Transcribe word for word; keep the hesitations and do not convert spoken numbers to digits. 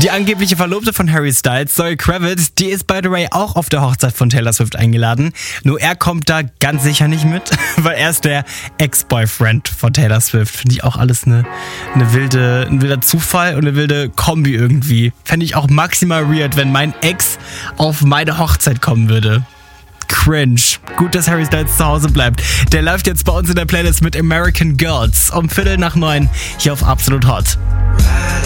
Die angebliche Verlobte von Harry Styles, Zoe Kravitz, die ist by the way auch auf der Hochzeit von Taylor Swift eingeladen. Nur er kommt da ganz sicher nicht mit, weil er ist der Ex-Boyfriend von Taylor Swift. Finde ich auch alles eine, eine wilde, ein wilder Zufall und eine wilde Kombi irgendwie. Fände ich auch maximal weird, wenn mein Ex auf meine Hochzeit kommen würde. Cringe. Gut, dass Harry Styles zu Hause bleibt. Der läuft jetzt bei uns in der Playlist mit American Girls um Viertel nach neun hier auf Absolut Hot.